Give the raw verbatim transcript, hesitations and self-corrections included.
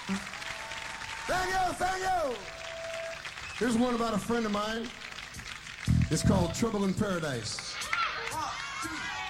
Thank you, thank you. Here's one about a friend of mine. It's called Trouble in Paradise. One, two.